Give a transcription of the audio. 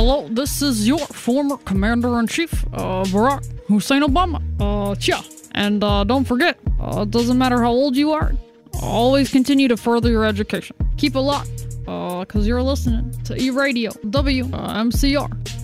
Hello, this is your former Commander-in-Chief, Barack Hussein Obama. Chia. And don't forget, it doesn't matter how old you are, always continue to further your education. Keep it locked, because you're listening to E-Radio WMCR.